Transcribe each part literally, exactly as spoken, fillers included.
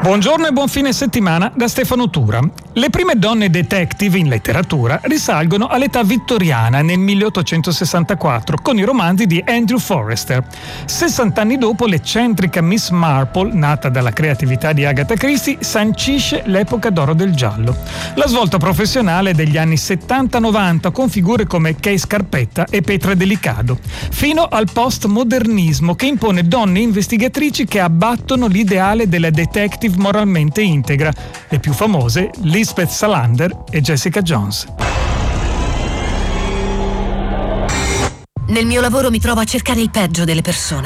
Buongiorno e buon fine settimana da Stefano Tura. Le prime donne detective in letteratura risalgono all'età vittoriana nel milleottocentosessantaquattro con i romanzi di Andrew Forrester. sessanta anni dopo, l'eccentrica Miss Marple, nata dalla creatività di Agatha Christie, sancisce l'epoca d'oro del giallo. La svolta professionale degli anni settanta novanta con figure come Kay Scarpetta e Petra Delicado, fino al postmodernismo che impone donne investigatrici che abbattono l'ideale della detective moralmente integra, le più famose Lisbeth Salander e Jessica Jones. Nel mio lavoro mi trovo a cercare il peggio delle persone.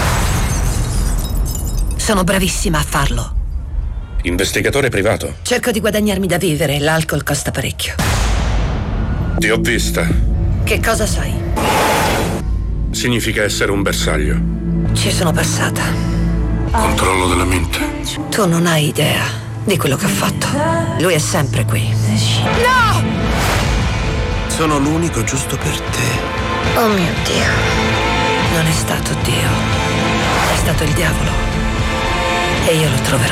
Sono bravissima a farlo. Investigatore privato? Cerco di guadagnarmi da vivere e l'alcol costa parecchio. Ti ho vista. Che cosa sai? Significa essere un bersaglio. Ci sono passata. Controllo della mente. Tu non hai idea di quello che ho fatto. Lui è sempre qui. No! Sono l'unico giusto per te. Oh mio Dio. Non è stato Dio. È stato il diavolo. E io lo troverò.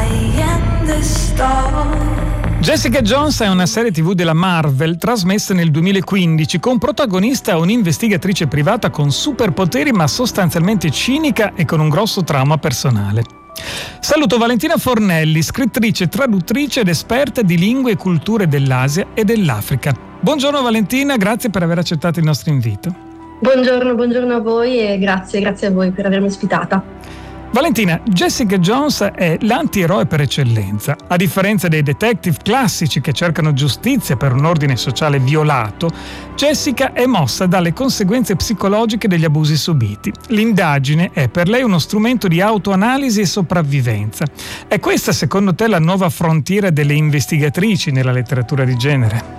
Jessica Jones è una serie tivù della Marvel trasmessa nel duemilaquindici con protagonista un'investigatrice privata con superpoteri ma sostanzialmente cinica e con un grosso trauma personale. Saluto Valentina Fornelli, scrittrice, traduttrice ed esperta di lingue e culture dell'Asia e dell'Africa. Buongiorno Valentina, grazie per aver accettato il nostro invito. Buongiorno, buongiorno a voi e grazie, grazie a voi per avermi ospitata. Valentina, Jessica Jones è l'antieroe per eccellenza. A differenza dei detective classici che cercano giustizia per un ordine sociale violato, Jessica è mossa dalle conseguenze psicologiche degli abusi subiti. L'indagine è per lei uno strumento di autoanalisi e sopravvivenza. È questa, secondo te, la nuova frontiera delle investigatrici nella letteratura di genere?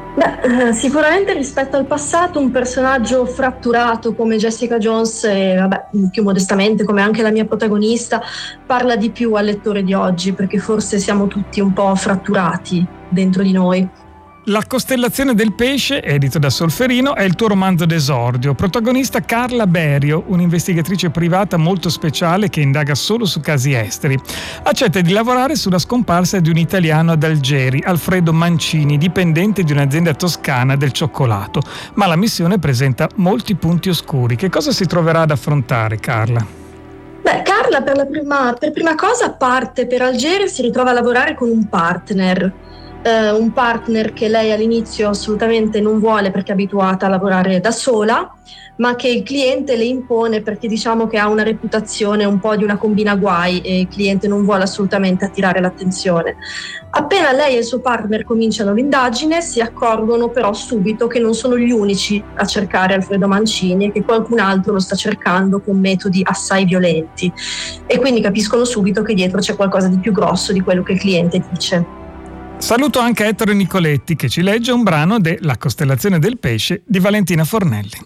Beh, sicuramente rispetto al passato un personaggio fratturato come Jessica Jones e vabbè, più modestamente come anche la mia protagonista parla di più al lettore di oggi, perché forse siamo tutti un po' fratturati dentro di noi. La costellazione del pesce, edito da Solferino, è il tuo romanzo d'esordio. Protagonista Carla Berio, un'investigatrice privata molto speciale che indaga solo su casi esteri. Accetta di lavorare sulla scomparsa di un italiano ad Algeri, Alfredo Mancini, dipendente di un'azienda toscana del cioccolato. Ma la missione presenta molti punti oscuri. Che cosa si troverà ad affrontare Carla? Beh, Carla per, la prima, per prima cosa parte per Algeri e si ritrova a lavorare con un partner. Uh, un partner che lei all'inizio assolutamente non vuole perché è abituata a lavorare da sola, ma che il cliente le impone perché diciamo che ha una reputazione un po' di una combina guai e il cliente non vuole assolutamente attirare l'attenzione. Appena lei e il suo partner cominciano l'indagine si accorgono però subito che non sono gli unici a cercare Alfredo Mancini e che qualcun altro lo sta cercando con metodi assai violenti e quindi capiscono subito che dietro c'è qualcosa di più grosso di quello che il cliente dice. Saluto anche Ettore Nicoletti che ci legge un brano de La costellazione del pesce di Valentina Fornelli.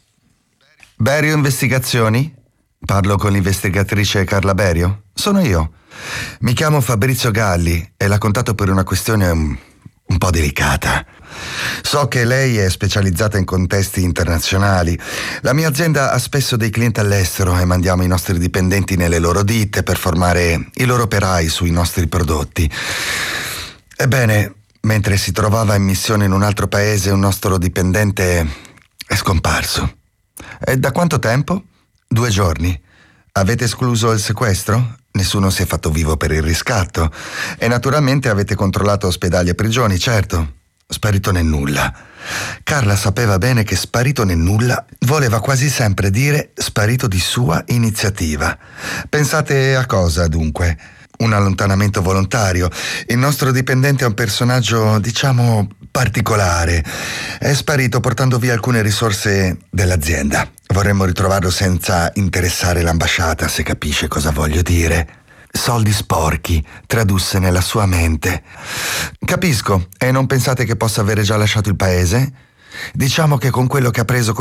Berio Investigazioni? Parlo con l'investigatrice Carla Berio? Sono io. Mi chiamo Fabrizio Galli e la contatto per una questione un, un po' delicata. So che lei è specializzata in contesti internazionali. La mia azienda ha spesso dei clienti all'estero e mandiamo i nostri dipendenti nelle loro ditte per formare i loro operai sui nostri prodotti. Ebbene, mentre si trovava in missione in un altro paese, un nostro dipendente è scomparso. E da quanto tempo? Due giorni. Avete escluso il sequestro? Nessuno si è fatto vivo per il riscatto. E naturalmente avete controllato ospedali e prigioni, certo. Sparito nel nulla. Carla sapeva bene che sparito nel nulla voleva quasi sempre dire sparito di sua iniziativa. Pensate a cosa, dunque? Un allontanamento volontario. Il nostro dipendente è un personaggio, diciamo, particolare. È sparito portando via alcune risorse dell'azienda. Vorremmo ritrovarlo senza interessare l'ambasciata, se capisce cosa voglio dire. Soldi sporchi, tradusse nella sua mente. Capisco. E non pensate che possa avere già lasciato il paese? Diciamo che con quello che ha preso